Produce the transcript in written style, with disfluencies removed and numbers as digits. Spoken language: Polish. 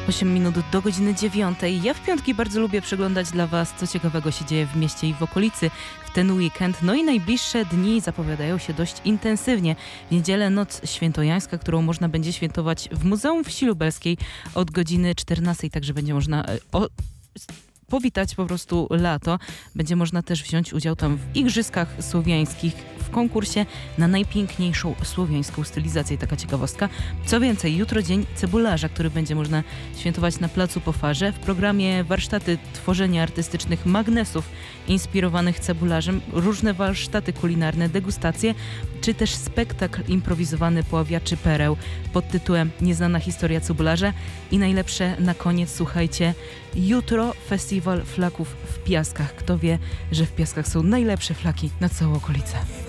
8 minut do godziny 9. Ja w piątki bardzo lubię przeglądać dla Was, co ciekawego się dzieje w mieście i w okolicy w ten weekend. No i najbliższe dni zapowiadają się dość intensywnie. W niedzielę noc świętojańska, którą można będzie świętować w Muzeum Wsi Lubelskiej od godziny 14. Także będzie można powitać po prostu lato. Będzie można też wziąć udział tam w igrzyskach słowiańskich, w konkursie na najpiękniejszą słowiańską stylizację. Taka ciekawostka. Co więcej, jutro dzień cebularza, który będzie można świętować na Placu po Farze. W programie warsztaty tworzenia artystycznych magnesów inspirowanych cebularzem, różne warsztaty kulinarne, degustacje, czy też spektakl improwizowany poławiaczy pereł pod tytułem Nieznana historia cebularza. I najlepsze na koniec, słuchajcie, jutro festiwal flaków w Piaskach. Kto wie, że w Piaskach są najlepsze flaki na całą okolicę.